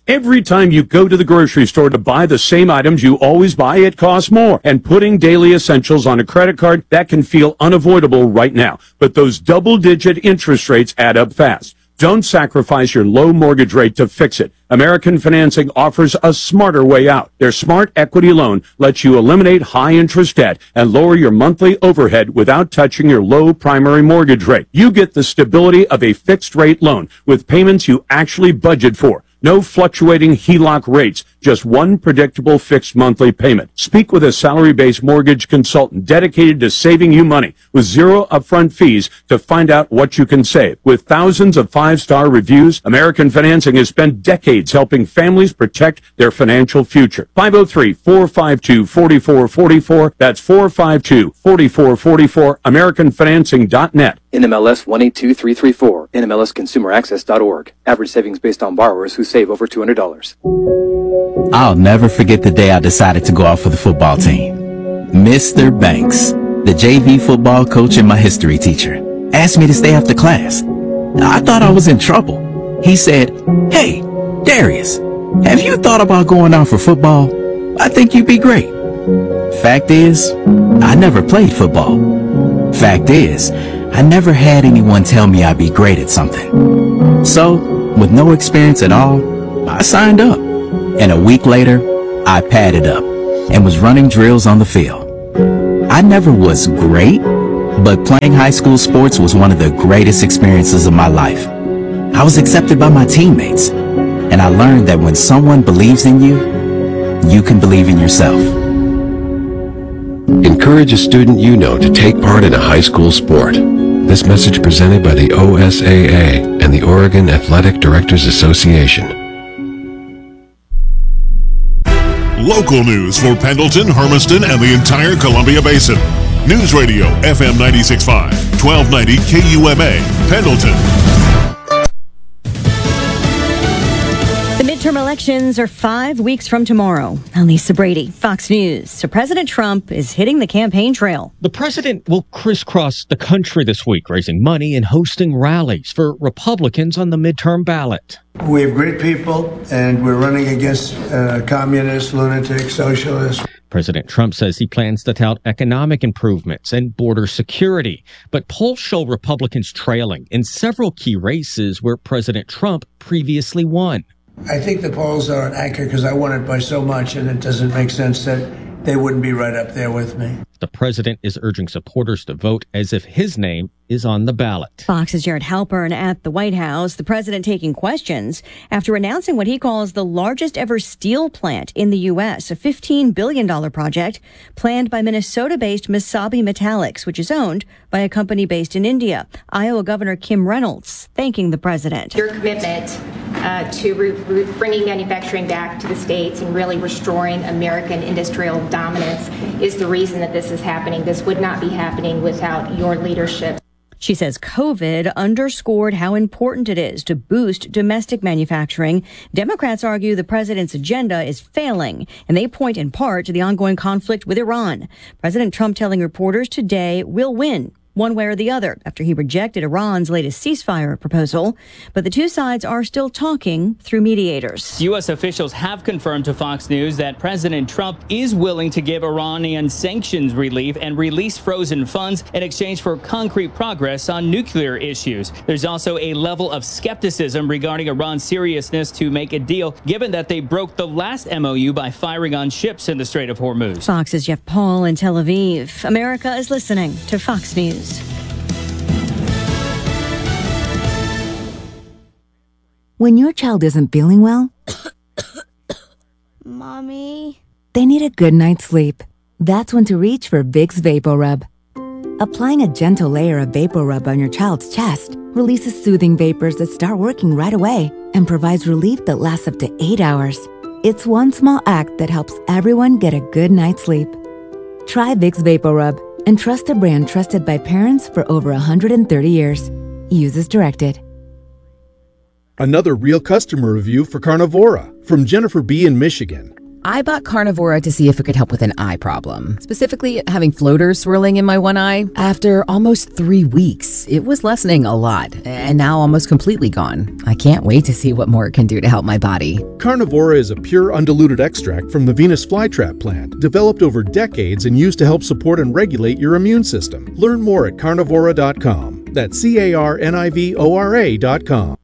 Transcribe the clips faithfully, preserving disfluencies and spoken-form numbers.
Every time you go to the grocery store to buy the same items you always buy, it costs more. And putting daily essentials on a credit card, that can feel unavoidable right now. But those double-digit interest rates add up fast. Don't sacrifice your low mortgage rate to fix it. American Financing offers a smarter way out. Their Smart Equity Loan lets you eliminate high-interest debt and lower your monthly overhead without touching your low primary mortgage rate. You get the stability of a fixed-rate loan with payments you actually budget for. No fluctuating H E L O C rates, just one predictable fixed monthly payment. Speak with a salary-based mortgage consultant dedicated to saving you money with zero upfront fees to find out what you can save. With thousands of five-star reviews, American Financing has spent decades helping families protect their financial future. five oh three, four five two, four four four four. That's four five two, four four four four. American Financing dot net. N M L S one eight two three three four. N M L S consumer access dot org. Average savings based on borrowers who save over two hundred dollars. I'll never forget the day I decided to go out for the football team. Mister Banks, the J V football coach and my history teacher, asked me to stay after class. I thought I was in trouble. He said, "Hey, Darius, have you thought about going out for football? I think you'd be great." Fact is, I never played football. Fact is, I never had anyone tell me I'd be great at something. So, with no experience at all, I signed up. And a week later, I padded up and was running drills on the field. I never was great, but playing high school sports was one of the greatest experiences of my life. I was accepted by my teammates, and I learned that when someone believes in you, you can believe in yourself. Encourage a student you know to take part in a high school sport. This message presented by the O S A A and the Oregon Athletic Directors Association. Local news for Pendleton, Hermiston, and the entire Columbia Basin. News Radio F M ninety-six point five, twelve ninety K U M A, Pendleton. The midterm elections are five weeks from tomorrow. I'm Lisa Brady, Fox News. So President Trump is hitting the campaign trail. The president will crisscross the country this week, raising money and hosting rallies for Republicans on the midterm ballot. We have great people, and we're running against uh, communists, lunatics, socialists. President Trump says he plans to tout economic improvements and border security, but polls show Republicans trailing in several key races where President Trump previously won. I think the polls are accurate because I won it by so much, and it doesn't make sense that they wouldn't be right up there with me. The president is urging supporters to vote as if his name is on the ballot. Fox's Jared Halpern at the White House, the president taking questions after announcing what he calls the largest ever steel plant in the U S, a fifteen billion dollars project planned by Minnesota-based Mesabi Metallics, which is owned by a company based in India. Iowa Governor Kim Reynolds thanking the president. Your commitment uh, to re- re- bringing manufacturing back to the states and really restoring American industrial dominance is the reason that this is happening. This would not be happening without your leadership. She says COVID underscored how important it is to boost domestic manufacturing. Democrats argue the president's agenda is failing, and they point in part to the ongoing conflict with Iran. President Trump telling reporters today we'll win one way or the other after he rejected Iran's latest ceasefire proposal. But the two sides are still talking through mediators. U S officials have confirmed to Fox News that President Trump is willing to give Iranian sanctions relief and release frozen funds in exchange for concrete progress on nuclear issues. There's also a level of skepticism regarding Iran's seriousness to make a deal, given that they broke the last M O U by firing on ships in the Strait of Hormuz. Fox's Jeff Paul in Tel Aviv. America is listening to Fox News. When your child isn't feeling well, Mommy, they need a good night's sleep. That's when to reach for Vicks VapoRub. Applying a gentle layer of VapoRub on your child's chest releases soothing vapors that start working right away and provides relief that lasts up to eight hours. It's one small act that helps everyone get a good night's sleep. Try Vicks VapoRub and trust a brand trusted by parents for over one hundred thirty years. Use as directed. Another real customer review for Carnivora from Jennifer B. in Michigan. I bought Carnivora to see if it could help with an eye problem, specifically having floaters swirling in my one eye. After almost three weeks, it was lessening a lot, and now almost completely gone. I can't wait to see what more it can do to help my body. Carnivora is a pure undiluted extract from the Venus flytrap plant, developed over decades and used to help support and regulate your immune system. Learn more at carnivora dot com. That's C A R N I V O R A dot com.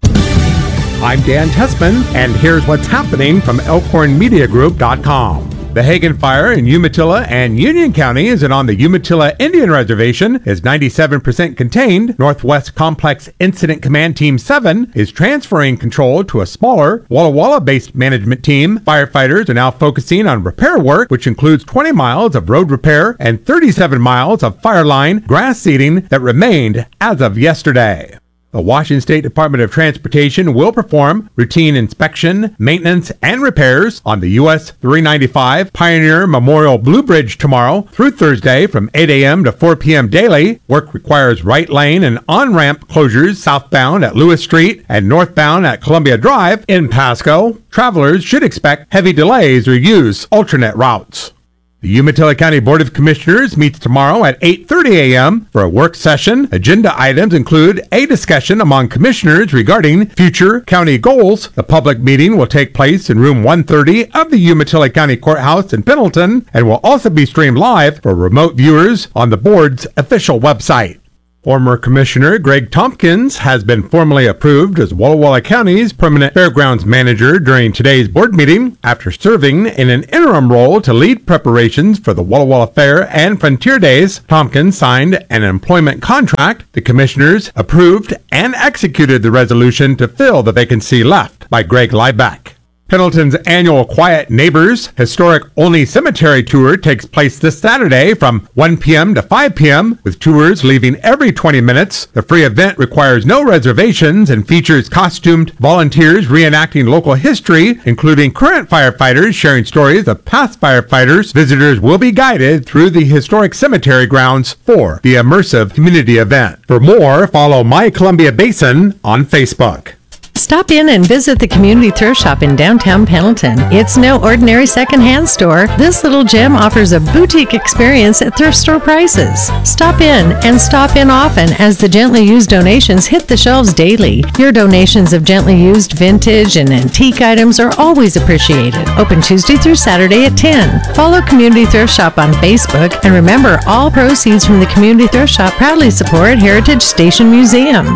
I'm Dan Tessman, and here's what's happening from elkhorn media group dot com. The Hagen Fire in Umatilla and Union counties and on the Umatilla Indian Reservation is ninety-seven percent contained. Northwest Complex Incident Command Team seven is transferring control to a smaller Walla Walla-based management team. Firefighters are now focusing on repair work, which includes twenty miles of road repair and thirty-seven miles of fire line grass seeding that remained as of yesterday. The Washington State Department of Transportation will perform routine inspection, maintenance, and repairs on the U S three ninety-five Pioneer Memorial Blue Bridge tomorrow through Thursday from eight a.m. to four p.m. daily. Work requires right lane and on-ramp closures southbound at Lewis Street and northbound at Columbia Drive in Pasco. Travelers should expect heavy delays or use alternate routes. The Umatilla County Board of Commissioners meets tomorrow at eight thirty a.m. for a work session. Agenda items include a discussion among commissioners regarding future county goals. The public meeting will take place in room one thirty of the Umatilla County Courthouse in Pendleton and will also be streamed live for remote viewers on the board's official website. Former Commissioner Greg Tompkins has been formally approved as Walla Walla County's permanent fairgrounds manager during today's board meeting after serving in an interim role to lead preparations for the Walla Walla Fair and Frontier Days. Tompkins signed an employment contract. The commissioners approved and executed the resolution to fill the vacancy left by Greg Liebeck. Pendleton's annual Quiet Neighbors Historic Only Cemetery Tour takes place this Saturday from one p.m. to five p.m. with tours leaving every twenty minutes. The free event requires no reservations and features costumed volunteers reenacting local history, including current firefighters sharing stories of past firefighters. Visitors will be guided through the historic cemetery grounds for the immersive community event. For more, follow My Columbia Basin on Facebook. Stop in and visit the Community Thrift Shop in downtown Pendleton. It's no ordinary secondhand store. This little gem offers a boutique experience at thrift store prices. Stop in and stop in often as the gently used donations hit the shelves daily. Your donations of gently used vintage and antique items are always appreciated. Open Tuesday through Saturday at ten. Follow Community Thrift Shop on Facebook, and remember, all proceeds from the Community Thrift Shop proudly support Heritage Station Museum.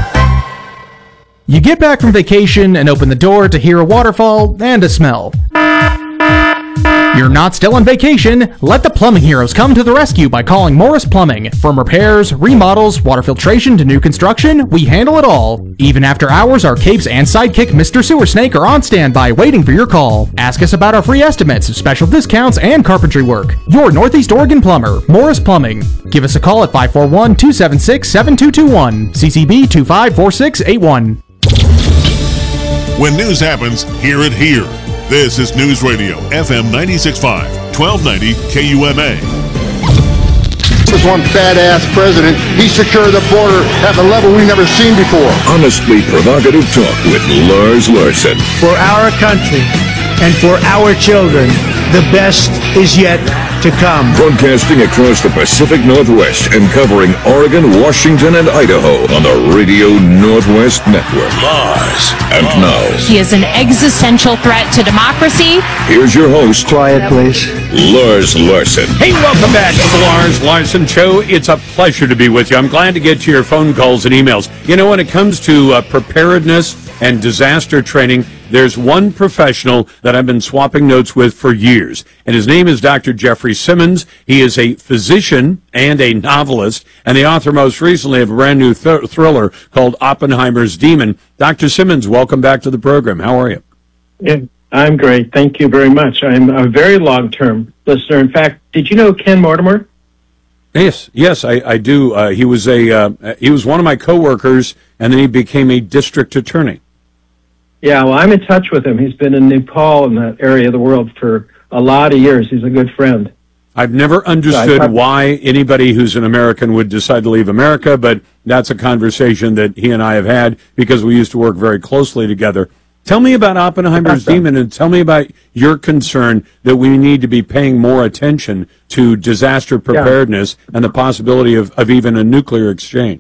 You get back from vacation and open the door to hear a waterfall and a smell. You're not still on vacation. Let the plumbing heroes come to the rescue by calling Morris Plumbing. From repairs, remodels, water filtration to new construction, we handle it all. Even after hours, our capes and sidekick Mister Sewer Snake are on standby waiting for your call. Ask us about our free estimates, special discounts, and carpentry work. Your Northeast Oregon plumber, Morris Plumbing. Give us a call at five four one, two seven six, seven two two one, C C B two five four six eight one. When news happens, hear it here. This is News Radio, F M ninety-six point five, twelve ninety K U M A. There's one badass president. He secured the border at the level we've never seen before. Honestly provocative talk with Lars Larson. For our country and for our children, the best is yet to come. Broadcasting across the Pacific Northwest and covering Oregon, Washington, and Idaho on the Radio Northwest Network. Lars. And now, he is an existential threat to democracy. Here's your host. Quiet, please. Lars Larson. Hey, welcome back to the Lars Larson Show. It's a pleasure to be with you. I'm glad to get to your phone calls and emails. You know, when it comes to uh, preparedness and disaster training, there's one professional that I've been swapping notes with for years, and his name is Doctor Jeffrey Simmons. He is a physician and a novelist, and the author most recently of a brand new th- thriller called Oppenheimer's Demon. Doctor Simmons, welcome back to the program. How are you? Yeah, I'm great. Thank you very much. I'm a very long-term listener. In fact, did you know Ken Mortimer? Yes, yes, I, I do. Uh, he was a uh, he was one of my coworkers, and then he became a district attorney. Yeah, well, I'm in touch with him. He's been in Nepal, in that area of the world, for a lot of years. He's a good friend. I've never understood so why anybody who's an American would decide to leave America, but that's a conversation that he and I have had because we used to work very closely together. Tell me about Oppenheimer's demon, and tell me about your concern that we need to be paying more attention to disaster preparedness yeah. and the possibility of, of even a nuclear exchange.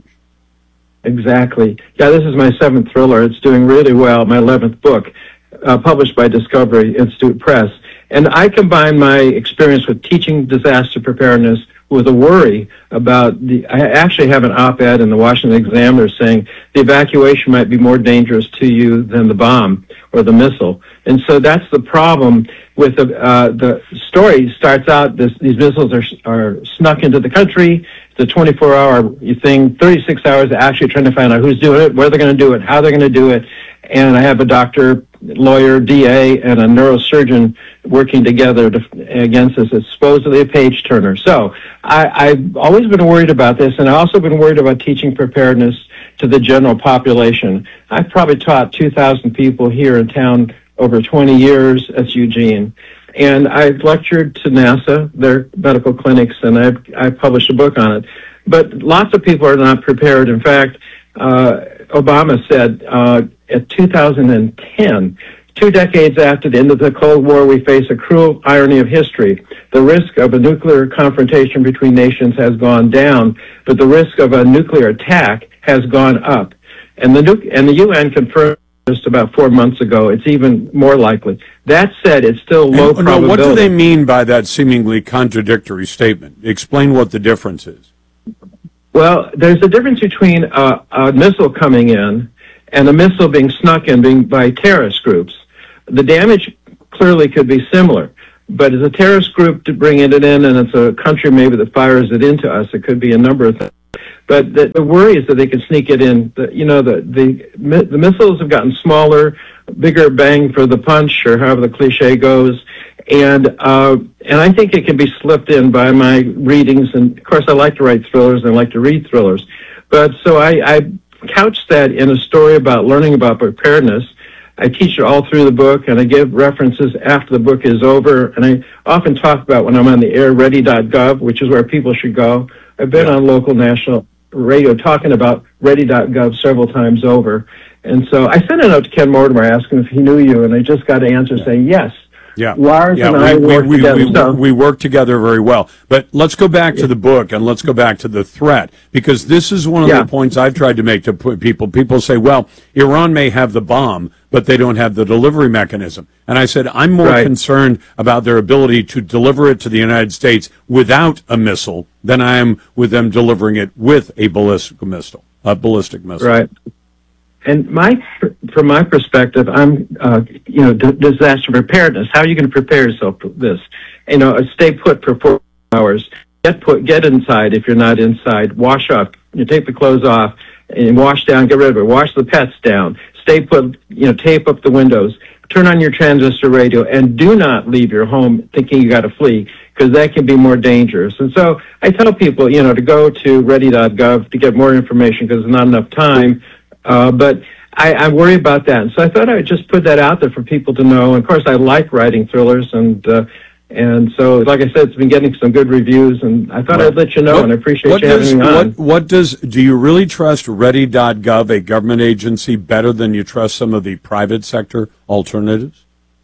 Exactly. Yeah, this is my seventh thriller. It's doing really well, my eleventh book, uh, published by Discovery Institute Press. And I combine my experience with teaching disaster preparedness with a worry about the, I actually have an op-ed in the Washington Examiner saying the evacuation might be more dangerous to you than the bomb or the missile. And so that's the problem with the, uh, the story starts out, this, these missiles are, are snuck into the country. It's a twenty-four hour thing, thirty-six hours actually trying to find out who's doing it, where they're going to do it, how they're going to do it. And I have a doctor, lawyer, D A, and a neurosurgeon working together to, against this. It's supposedly a page turner. So I, I've always been worried about this, and I've also been worried about teaching preparedness to the general population. I've probably taught two thousand people here in town over twenty years at Eugene. And I've lectured to NASA, their medical clinics, and I've, I've published a book on it. But lots of people are not prepared. In fact, uh, Obama said uh, at two thousand ten, two decades after the end of the Cold War, we face a cruel irony of history. The risk of a nuclear confrontation between nations has gone down, but the risk of a nuclear attack has gone up. And the, nu- and the U N confirmed just about four months ago, it's even more likely. That said, it's still low and, probability. No, what do they mean by that seemingly contradictory statement? Explain what the difference is. Well, there's a difference between a, a missile coming in and a missile being snuck in being by terrorist groups. The damage clearly could be similar, but as a terrorist group to bring it in and it's a country maybe that fires it into us, it could be a number of things. But the, the worry is that they can sneak it in. The, you know, the, the the missiles have gotten smaller, bigger bang for the punch, or however the cliche goes. And uh, and I think it can be slipped in by my readings. And, of course, I like to write thrillers and I like to read thrillers. But so I, I couch that in a story about learning about preparedness. I teach it all through the book, and I give references after the book is over. And I often talk about when I'm on the air, ready dot gov, which is where people should go. I've been on local national radio talking about ready dot gov several times over. And so I sent a note to Ken Mortimer asking if he knew you, and I just got an answer saying yes. Yeah. Lars yeah, and we, I we, work we, together. We, so. we work together very well. But let's go back to the book, and let's go back to the threat, because this is one of yeah. the points I've tried to make to put people. People say, well, Iran may have the bomb, but they don't have the delivery mechanism. And I said, I'm more right. concerned about their ability to deliver it to the United States without a missile than I am with them delivering it with a ballistic missile. A ballistic missile. Right. And my, from my perspective, I'm, uh, you know, d- disaster preparedness. How are you going to prepare yourself for this? You know, stay put for four hours. Get put, get inside if you're not inside. Wash up. You take the clothes off and wash down. Get rid of it. Wash the pets down. Stay put. You know, tape up the windows. Turn on your transistor radio, and do not leave your home thinking you got to flee, because that can be more dangerous. And so I tell people, you know, to go to ready dot gov to get more information, because there's not enough time. Uh, but I, I worry about that. And so I thought I would just put that out there for people to know. And of course, I like writing thrillers. And uh, and so, like I said, it's been getting some good reviews. And I thought well, I'd let you know, what, and I appreciate you does, having me on. What, what does, do you really trust ready dot gov, a government agency, better than you trust some of the private sector alternatives?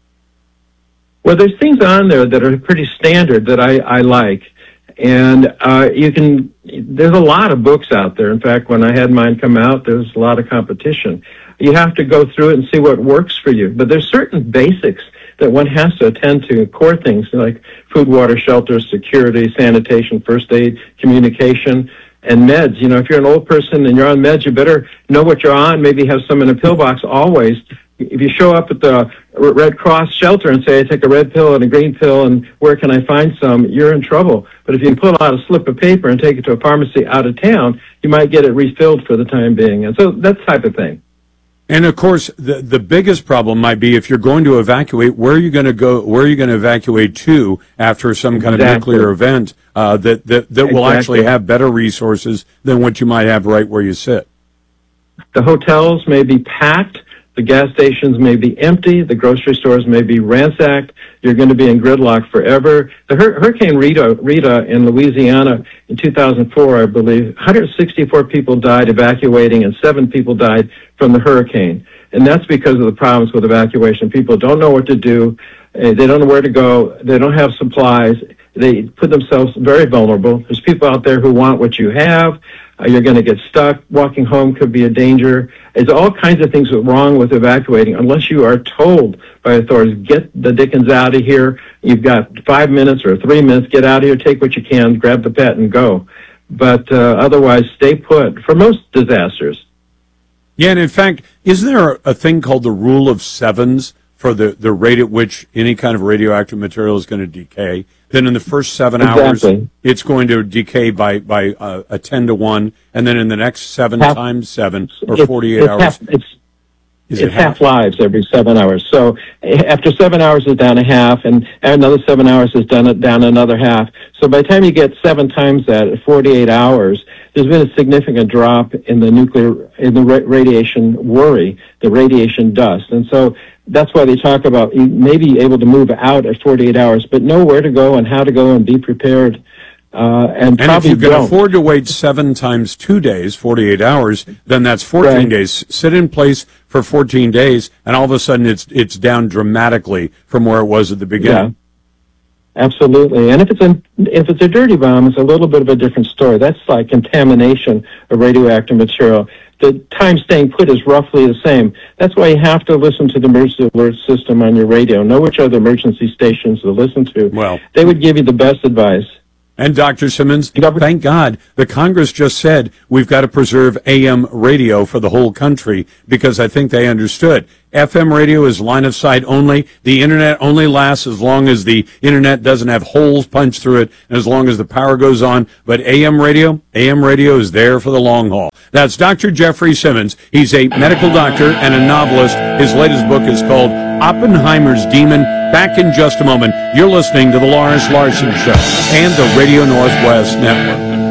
Well, there's things on there that are pretty standard that I, I like. And uh, you can, there's a lot of books out there. In fact, when I had mine come out, there was a lot of competition. You have to go through it and see what works for you. But there's certain basics that one has to attend to, core things like food, water, shelter, security, sanitation, first aid, communication, and meds. You know, if you're an old person and you're on meds, you better know what you're on, maybe have some in a pill box always. If you show up at the Red Cross shelter and say, I take a red pill and a green pill and where can I find some, you're in trouble. But if you pull out a slip of paper and take it to a pharmacy out of town, you might get it refilled for the time being. And so that type of thing. And of course, the the biggest problem might be if you're going to evacuate, where are you going to go? Where are you going to evacuate to after some kind exactly. of nuclear event uh, that that, that exactly. will actually have better resources than what you might have right where you sit? The hotels may be packed. The gas stations may be empty. The grocery stores may be ransacked. You're going to be in gridlock forever. The hur- Hurricane Rita, Rita in Louisiana in two thousand four, I believe, one hundred sixty-four people died evacuating and seven people died from the hurricane. And that's because of the problems with evacuation. People don't know what to do. Uh, they don't know where to go. They don't have supplies. They put themselves very vulnerable. There's people out there who want what you have. Uh, you're going to get stuck. Walking home could be a danger. There's all kinds of things wrong with evacuating unless you are told by authorities, get the dickens out of here. You've got five minutes or three minutes. Get out of here. Take what you can. Grab the pet and go. But uh, otherwise, stay put for most disasters. Yeah, and in fact, isn't there a thing called the rule of sevens for the, the rate at which any kind of radioactive material is going to decay? Then in the first seven Exactly. hours, it's going to decay by, by uh, a ten to one, and then in the next seven Half- times seven, or It's- forty-eight it's hours, half- it's is it it's half lives every seven hours. So eh, after seven hours is down a half, and another seven hours is done down another half. So by the time you get seven times that, at forty-eight hours, there's been a significant drop in the nuclear, in the ra- radiation worry, the radiation dust. And so that's why they talk about you may be able to move out at forty-eight hours, but know where to go and how to go and be prepared. Uh, and And if probably you can don't. afford to wait seven times two days, forty-eight hours, then that's fourteen Right. days. Sit in place for fourteen days, and all of a sudden it's it's down dramatically from where it was at the beginning. Absolutely. And if it's a, if it's a dirty bomb, it's a little bit of a different story. That's like contamination of radioactive material. The time staying put is roughly the same. That's why you have to listen to the emergency alert system on your radio. Know which other emergency stations to listen to. Well, they would give you the best advice. And Doctor Simmons, thank God, the Congress just said we've got to preserve A M radio for the whole country, because I think they understood. F M radio is line of sight only. The Internet only lasts as long as the Internet doesn't have holes punched through it, and as long as the power goes on. But A M radio, A M radio is there for the long haul. That's Doctor Jeffrey Simmons. He's a medical doctor and a novelist. His latest book is called Oppenheimer's Demon. Back in just a moment. You're listening to The Lawrence Larson Show and the Radio Northwest Network.